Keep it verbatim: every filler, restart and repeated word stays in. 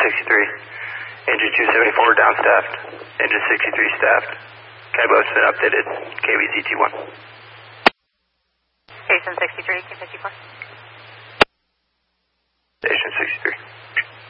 sixty-three. Engine two seventy-four downstaffed. Engine sixty-three staffed. Kaybo's been updated. K V Z T one. Station sixty-three, K fifty-four. Station sixty-three.